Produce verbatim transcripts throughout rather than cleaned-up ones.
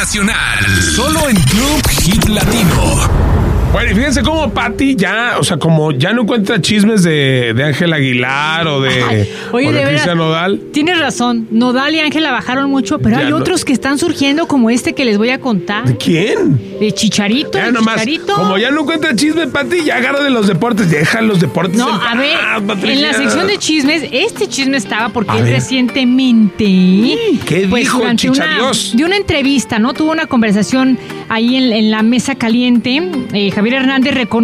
internacional, solo en Club Hit Latino. Bueno, y fíjense cómo Pati ya, o sea, como ya no encuentra chismes de, de Ángel Aguilar o de, Ay, oye, o de, de Cristian Nodal. Tienes razón, Nodal y Ángela bajaron mucho, pero Ya hay no. otros que están surgiendo como este que les voy a contar. ¿De quién? De Chicharito, Ya de nomás, Chicharito. como ya no encuentra chismes, Pati, ya agarra de los deportes, deja los deportes. No, en a ver, paz, Patricia. en la sección de chismes, este chisme estaba porque A él ver. recientemente, ¿Qué dijo durante una, Chicharios? de una entrevista, ¿no? Tuvo una conversación ahí en, en la mesa caliente. Eh, Javier Hernández reconoció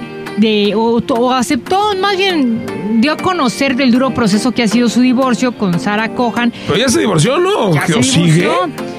de, o, o aceptó, más bien dio a conocer del duro proceso que ha sido su divorcio con Sara Cohan. Pero ya se divorció, ¿no? Ya ¿O se sigue? divorció,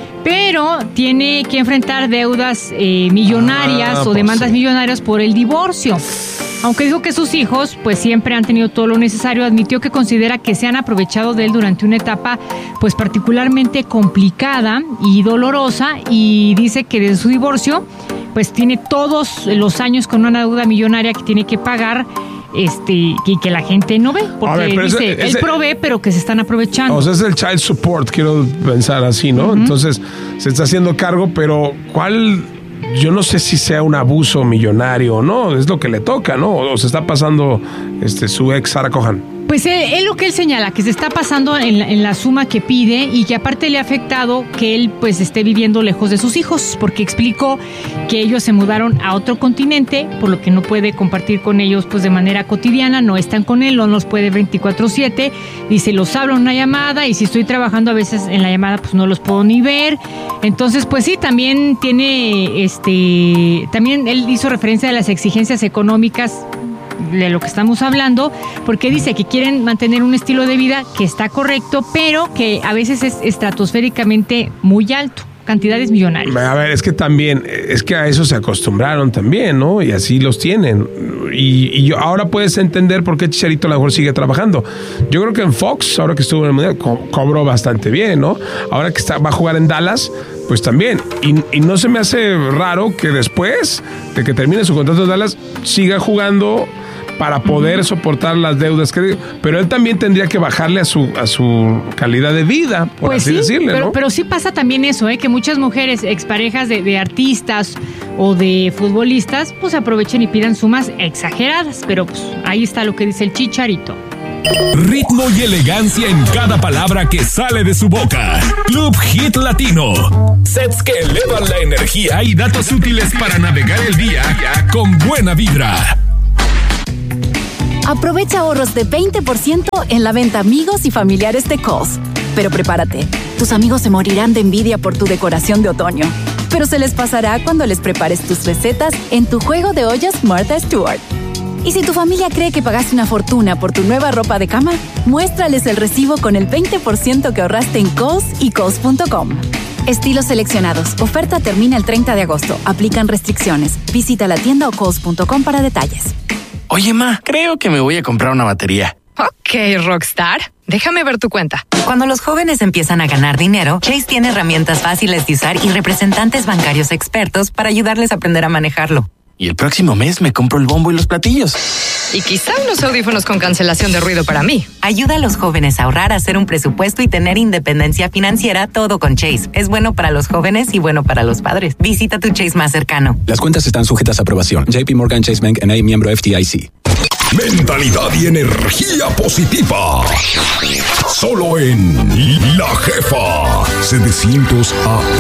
pero tiene que enfrentar deudas eh, millonarias Ah, o pues demandas sí. millonarias por el divorcio. Aunque dijo que sus hijos pues siempre han tenido todo lo necesario, admitió que considera que se han aprovechado de él durante una etapa pues particularmente complicada y dolorosa, y dice que desde su divorcio pues tiene todos los años con una deuda millonaria que tiene que pagar, este, y que la gente no ve, porque A ver, pero dice, ese- él ese- provee pero que se están aprovechando. O sea, es el child support, quiero pensar así, ¿no? Uh-huh. Entonces, se está haciendo cargo, pero ¿cuál? Yo no sé si sea un abuso millonario o no, es lo que le toca, ¿no? O se está pasando este, su ex Sara Cohan. Pues es lo que él señala, que se está pasando en la, en la suma que pide, y que aparte le ha afectado que él pues esté viviendo lejos de sus hijos, porque explicó que ellos se mudaron a otro continente, por lo que no puede compartir con ellos pues de manera cotidiana, no están con él, no los puede veinticuatro siete, dice, los hablo en una llamada y si estoy trabajando a veces en la llamada pues no los puedo ni ver. Entonces pues sí, también tiene, este, también él hizo referencia a las exigencias económicas de lo que estamos hablando, porque dice que quieren mantener un estilo de vida que está correcto, pero que a veces es estratosféricamente muy alto, cantidades millonarias. A ver, es que también, es que a eso se acostumbraron también, ¿no? Y así los tienen. Y, y yo, ahora puedes entender por qué Chicharito a lo mejor sigue trabajando. Yo creo que en Fox, ahora que estuvo en el Mundial, co- cobró bastante bien, ¿no? Ahora que está, va a jugar en Dallas, pues también. Y, y no se me hace raro que después de que termine su contrato en Dallas, siga jugando para poder uh-huh. soportar las deudas que, pero él también tendría que bajarle a su a su calidad de vida, por pues así sí, decirle, pero, ¿no? pero sí pasa también eso, ¿eh? Que muchas mujeres exparejas de, de artistas o de futbolistas pues aprovechen y pidan sumas exageradas, pero pues ahí está lo que dice el Chicharito. Ritmo y elegancia en cada palabra que sale de su boca. Club Hit Latino. Sets que elevan la energía y datos útiles para navegar el día con buena vibra. Aprovecha ahorros de veinte por ciento en la venta amigos y familiares de Kohl's. Pero prepárate, tus amigos se morirán de envidia por tu decoración de otoño. Pero se les pasará cuando les prepares tus recetas en tu juego de ollas Martha Stewart. Y si tu familia cree que pagaste una fortuna por tu nueva ropa de cama, muéstrales el recibo con el veinte por ciento que ahorraste en Kohl's y Kohl's punto com. Estilos seleccionados. Oferta termina el treinta de agosto. Aplican restricciones. Visita la tienda o Kohl's punto com para detalles. Oye, ma, creo que me voy a comprar una batería. Ok, Rockstar. Déjame ver tu cuenta. Cuando los jóvenes empiezan a ganar dinero, Chase tiene herramientas fáciles de usar y representantes bancarios expertos para ayudarles a aprender a manejarlo. Y el próximo mes me compro el bombo y los platillos. Y quizá unos audífonos con cancelación de ruido para mí. Ayuda a los jóvenes a ahorrar, a hacer un presupuesto y tener independencia financiera, todo con Chase. Es bueno para los jóvenes y bueno para los padres. Visita tu Chase más cercano. Las cuentas están sujetas a aprobación. J P Morgan Chase Bank N A, miembro F D I C. Mentalidad y energía positiva. Solo en La Jefa. setecientos A